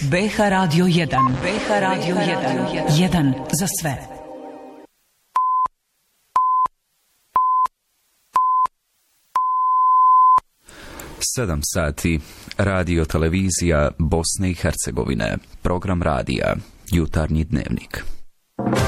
BH Radio 1. BH Radio 1. 1 za sve. Sedam sati. Radio televizija Bosne i Hercegovine. Program radija. Jutarnji dnevnik.